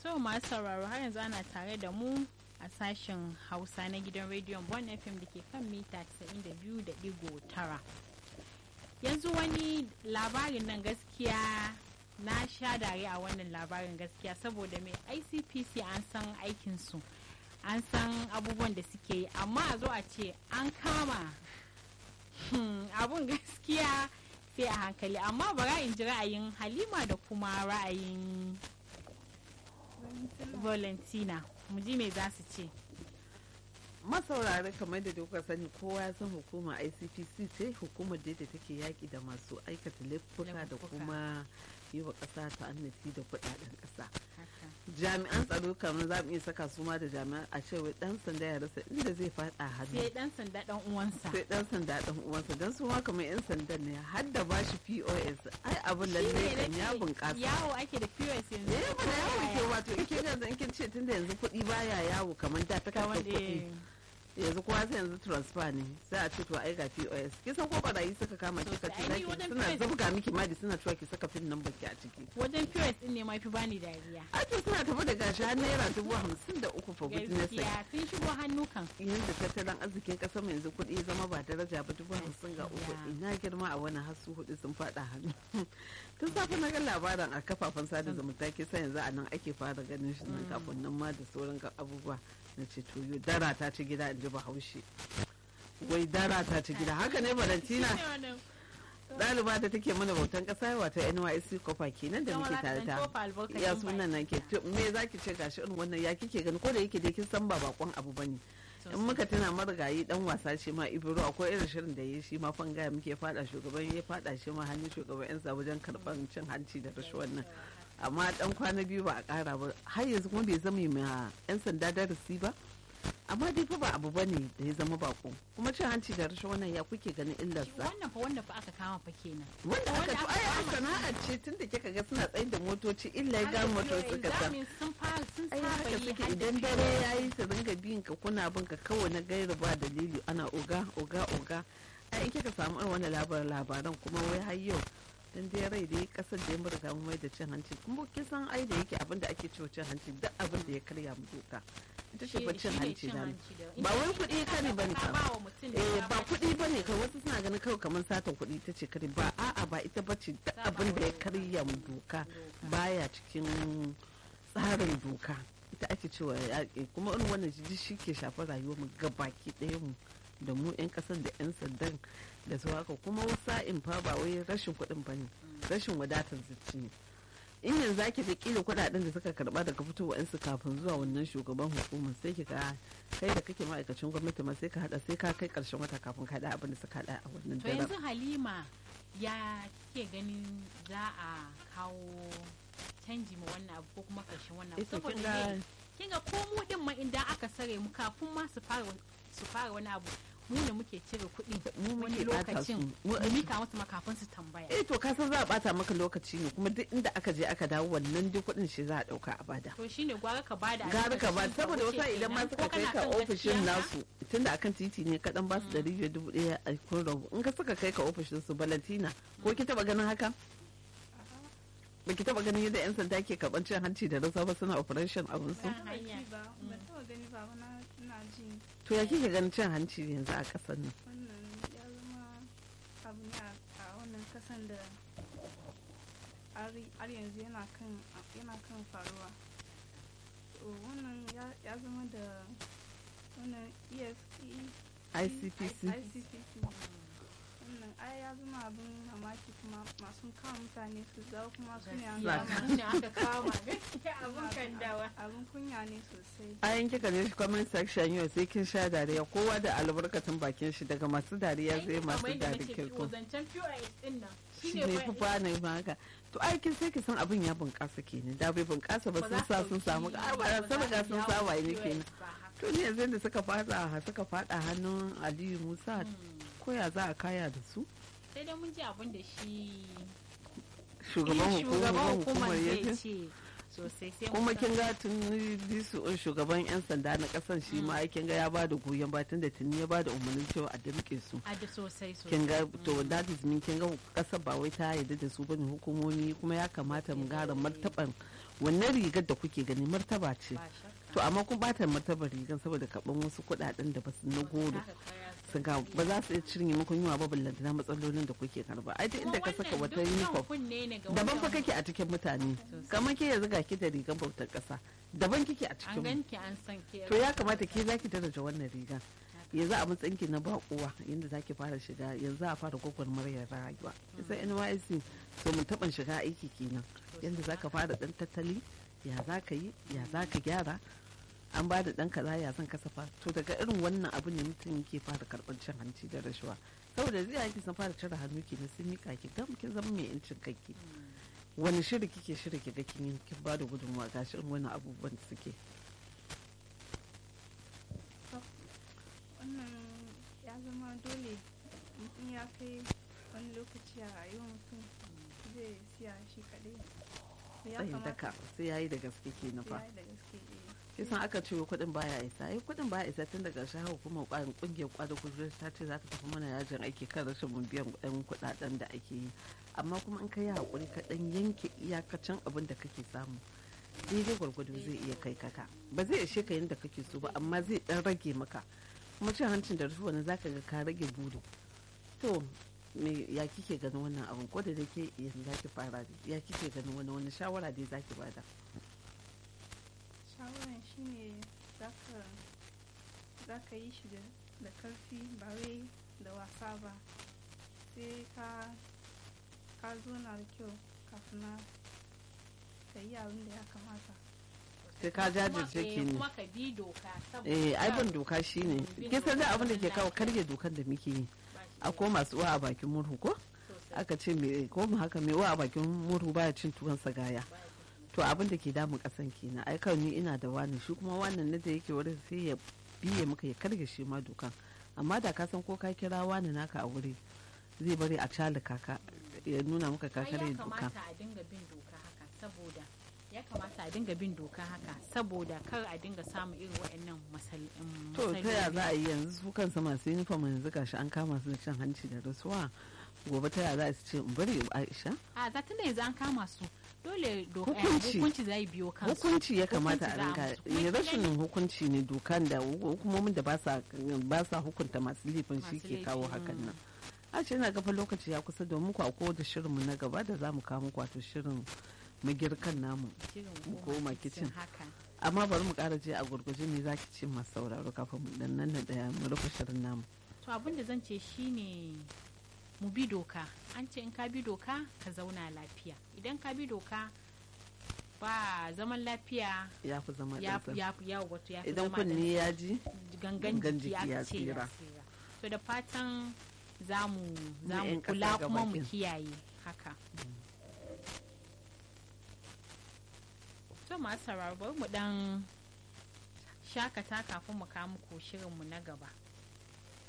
To masu sauraro har yanzu ana tare da mu a sashen Hausa na gidan rediyon Bon FM da ke kan mita 92.9. Yanzu wani labarin nan gaskiya na sha dare a wannan labarin gaskiya saboda mai ICPC an san aikinsu, an san abubuwan da suke yi, amma a zo a ce an kama abun gaskiya sai a hankali. Amma bara in ji ra'ayin Halima da kuma ra'ayin Valentina, mu ji me za su ce. Masaurare kamar da kuka sani kowa ya san hukumar ICPC ce hukumar da take yaki da masu aikata laifuka da kuma yi wa ƙasa ta'annaci da kuɗaɗen ƙasa. Jami'an tsaro kamar za mu iya saka su ma da jami'an a cewa dan sanda ya rasa inda zai faɗa hannu. Sai dan sanda dan uwansa. Sai dan sanda dan uwansa dan su ma kamar yan sandan ne har da bashi POS ai abin lalle kan ya bunƙasa. Yawo ake da POS yanzu. Ba da yawo ke wato in kin yanzu in kin ce tunda yanzu kuɗi baya yawo kamar da ta kawo kuɗi. Yanzu kowa sai yanzu transfer ne sai a ce to ai ga POS kisan ko barayi suka kama ki ka ce suna zabga miki madi suna cewa ki saka pin number ki a ciki wajen POS din ne ma fi bani dariya ake suna tafi da gashi har naira 53,000 for goodness sake sun shigo hannu kan yanda tattalin arzikin kasar mu yanzu kuɗi zama ba daraja ba 50,000 ga uku ina girma a wani hasu hudu sun fada hannu tun safe na ga labarin a kafafen sada zumunta ke sai yanzu a nan ake fara ganin shi nan kafin nan ma da sauran abubuwa na ce to yo dara ta ci gida in ji bahaushe wai dara ta ci gida haka ne Valentina ɗaliba da take mana bautan ƙasa wata NYSC kofa kenan da muke tare ta ya sunan nan ke me zaki ce gashi irin wannan ya kike gani ko da yake dai kin san ba bakon abu bane in muka tana marigayi dan wasa ce ma Ibro akwai irin shirin da yayi shi ma fanga muke fada shugaban ya fada shi ma hannun shugaban yan sa wajen karban cin hanci da rashuwan nan amma dan kwana biyu ba a kara ba har yanzu kuma bai zama mai yan sanda darasi ba amma dai fa ba abu bane da ya zama bako kuma cin hanci da rashin wannan ya kuke ganin illarsa wannan fa aka kama fa kenan wanda aka to ai sana'a ce tunda kika ga suna tsayin da motoci illa ya ga motoci suka san sun ai haka suke idan dare yayi su ringa bin ka kuna bin ka kawai na gaira ba dalili ana oga ai in kika samu irin wannan labaran kuma wai har yau dan dai rai da kasar da ya murga mu mai da cin hanci kuma kisan ai da yake abin da ake cewa cin hanci duk abin da ya karya mu doka ita ce cin hanci da ba wai kuɗi kare bane ka ba kuɗi bane ka wasu suna ganin kawai kamar satan kuɗi ita ce kare ba a'a ba ita bace duk abin da ya karya mu doka baya cikin tsarin doka ita ake cewa yaƙi kuma irin wannan shi ke shafar rayuwar mu gabaki ɗayan mu da mu 'yan ƙasar da 'yan sandan da su haka kuma wasa'in fa ba wai rashin kuɗin ba ne rashin wadatar zuci ne in yanzu ake da kila kuɗaɗen da suka karɓa daga fitowa yansu kafin zuwa wannan shugaban hukumar sai ki ga kai da kake ma'aikacin gwamnati ma sai ka hada sai ka kai ƙarshen wata kafin ka haɗa abin da suka haɗa a wannan daren. To yanzu Halima ya ke ganin za a kawo canji ma wannan abu ko kuma ƙarshen wannan abu saboda kinga ko mu din ma inda aka sare mu kafin ma su fara wani abu mu ne muke cire kuɗi wani lokacin mu mika musu makafin su tambaya to ka san za a bata maka lokaci ne kuma duk inda aka je aka dawo wannan duk kuɗin shi za a ɗauka a bada to shine gwara ka bada saboda wata idan ma suka kai ka ofishin nasu tunda akan titi ne kaɗan ba su 100,000 a kun rabu in ka suka kai ka ofishin su Valentina ko ki taba ganin haka baki taba ganin yadda yan sanda ke karɓar cin hanci da rasa ba suna operation abin su to ya kike ganin cin hanci yanzu a ƙasar nan wannan ya zama abu ne a wannan kasan da har yanzu yana kan faruwa wannan ya zama da wannan ICPC wannan ai ya zama abin mamaki kuma masu kawo mutane su zawo kuma su ne an aka kama gaskiya abin kan dawa abin kunya ne sosai ayan kika je comment section yau sai kin sha dariya kowa da albarkatun bakin shi daga masu dariya sai masu dariya ko shi ne fa ne ma haka to aikin sai ki san abin ya bunƙasa kenan da bai bunƙasa ba sun samu ba sun riga sun saba ne kenan to ne yanzu da suka fada hannun Aliyu Musa koya za a kaya da su sai dai mun ji abin da shi shugaban hukumar ya ce sosai sai kuma kin ga tun shugaban yan sanda na kasan shi ma kin ga ya ba da goyon ba tun da tuni ya ba da umarnin cewa a damke su sosai kin ga to that is mean kin ga kasar ba wai ta yarda da su bane hukumomi kuma ya kamata mu gara martaban wannan rigar da kuke gani martaba ce, ba shakka. to amma kun bata martabar rigar saboda kaɓan wasu kuɗaɗen da basu na goro Haka kaya su ga ba za su iya cinye muku yiwa ba ballantana matsalolin da kuke karba. Ai duk inda ka saka wata uniform daban fa kake a cikin mutane, kamar ke yanzu ga ki da rigar bautar ƙasa daban kike a an cikin mu. ganki an san ke To ya kamata ke zaki daraja wannan rigar yanzu a matsayinki na bakuwa yadda zaki fara shiga yanzu a fara gwagwarmayar rayuwa. Sai NYSC so mun taɓa shiga aiki kenan yadda zaka fara ɗan tattali, ya zaka yi, ya zaka gyara, an ba da ɗan kaza ya zan kasafa. To daga irin wannan abu ne mutum yake fara karɓar cin hanci da rashawa, saboda zai yaki sun fara cire hannu kenan sun miƙa ki gam kin zama mai yancin kanki. Wani shiri kike shiri ki ga kin yi kin ba da gudunmawa ga shirin wani abubuwan da suke. wannan ya zama dole mutum ya kai wani lokaci a rayuwar mutum zai siya shi kaɗai. Ya Tsayin daka sai yayi da gaske kenan fa. ya yi da gaske Kisan aka ce kuɗin baya isa, ai kuɗin baya isa tun daga ƙarshen hukumar ƙungiyar kwada kujerar ta ce za ta tafi mana yajin aiki kan rashin biyan ɗan kuɗaɗen da ake yi, amma kuma in ka yi haƙuri ka ɗan yanke iyakacin abin da kake samu daidai gwargwado zai iya kai kaka, ba zai ishe ka yadda kake so ba amma zai ɗan rage maka. Kuma cin hancin da rufuwa na zaka ga ka rage buri. To me ya kike ganin wannan abin, ko da ke yanzu zaki fara, ya kike ganin wani shawara dai zaki bada? shawaran shi ne za ka yi shi da karfi ba wai da wasa ba, sai ka zona da kyau kafin na ka yi abin da ya kamata. Sai ka jajirce ke ne. kuma ka bi doka Ai bin doka shine kin san da abin da ke kawo karya dokan da muke yi. Akwai masu uwa a bakin murhu ko aka ce me ko mu haka me uwa a bakin murhu baya cin tuwon sagaya. To abin da ke damun kasan kenan, ai kawai ni ina da wani shi kuma wannan ne da yake wurin sai ya biye maka ya karge shi ma dokan, amma da ka san ko ka kira wani naka a wuri zai bari a calika ka ya nuna maka ka karya doka. Ya kamata a dinga bin doka haka saboda kar a dinga samun irin waɗannan to ta ya za a yi yanzu su kansa masu uniform yanzu gashi an kama su da cin hanci da rasuwa, gobe ta ya za su ce bari Aisha? A za tunda yanzu an kama su dole hukunci zai biyo kansu. Hukunci ya kamata a rinka rashin hukunci ne dokan da hukumomin da ba sa hukunta masu laifin shi ke kawo hakan nan. A ce ina gafa lokaci ya kusa domin ku a da shirinmu na gaba da za mu kawo muku wato shirin magirkan namu mu koma kicin. Amma bari mu kara je a gurguje ne zaki ce masu sauraro kafin mu dan nan da mu rufe shirin namu. To abin da zan ce shine mu bi doka, an ce in ka bi doka ka zauna lafiya, idan ka bi doka ba zaman lafiya ya fi zama idan kunni ya ji gangan jiki ya tsira. To da fatan za mu kula kuma mu kiyaye haka. To masu sauraro bari mu dan shakata kafin mu kawo muku shirinmu na gaba.